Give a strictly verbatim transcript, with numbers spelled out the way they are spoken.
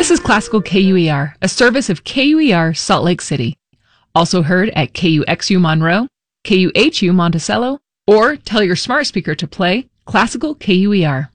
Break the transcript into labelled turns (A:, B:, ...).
A: This is Classical K U E R, a service of K U E R Salt Lake City. Also heard at K U X U Monroe, K U H U Monticello, or tell your smart speaker to play Classical K U E R.